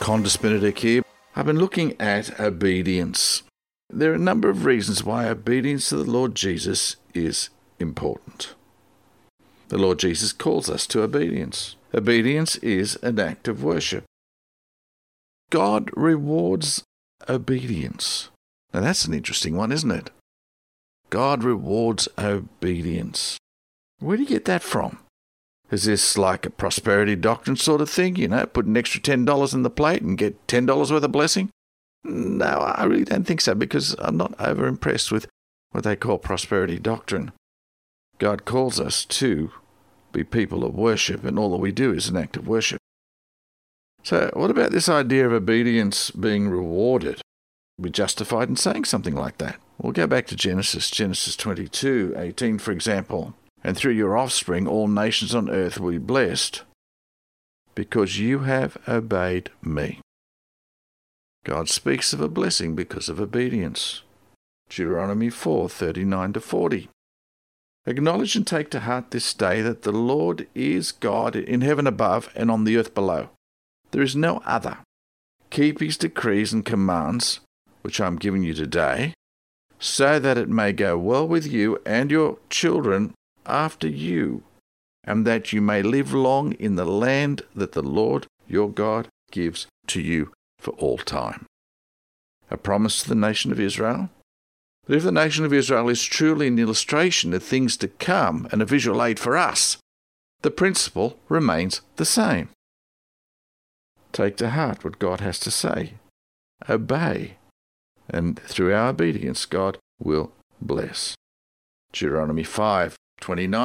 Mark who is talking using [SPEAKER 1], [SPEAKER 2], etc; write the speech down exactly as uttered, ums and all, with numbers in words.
[SPEAKER 1] Condas Benedict here. I've been looking at obedience. There are a number of reasons why obedience to the Lord Jesus is important. The Lord Jesus calls us to obedience. Obedience is an act of worship. God rewards obedience. Now that's an interesting one, isn't it? God rewards obedience. Where do you get that from? Is this like a prosperity doctrine sort of thing? You know, put an extra ten dollars in the plate and get ten dollars worth of blessing? No, I really don't think so, because I'm not over impressed with what they call prosperity doctrine. God calls us to be people of worship, and all that we do is an act of worship. So what about this idea of obedience being rewarded? We're justified in saying something like that. We'll go back to Genesis, Genesis twenty-two eighteen, for example. And through your offspring all nations on earth will be blessed, because you have obeyed me. God speaks of a blessing because of obedience. Deuteronomy four thirty-nine to forty. Acknowledge and take to heart this day that the Lord is God in heaven above and on the earth below. There is no other. Keep his decrees and commands, which I am giving you today, so that it may go well with you and your children after you, and that you may live long in the land that the Lord your God gives to you for all time. A promise to the nation of Israel. But if the nation of Israel is truly an illustration of things to come and a visual aid for us, the principle remains the same. Take to heart what God has to say. Obey. And through our obedience, God will bless. Deuteronomy five twenty-nine.